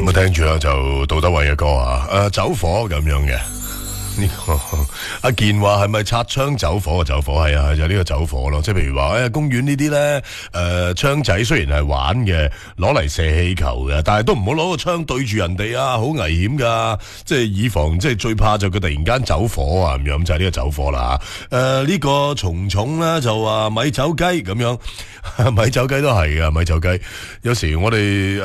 咁啊，聽住啦，就杜德偉嘅歌啊，走火咁樣嘅。呢個阿健話係咪擦槍走火啊？走火係啊，就呢個走火咯。即係譬如話，公園呢啲咧，槍仔雖然係玩嘅，攞嚟射氣球嘅，但係都唔好攞個槍對住人哋啊，好危險噶。即係以防，即係最怕就佢突然間走火啊，咁樣就係呢個走火啦。呢個蟲蟲咧就話咪走雞咁樣，咪走雞都係噶，咪走雞。有時我哋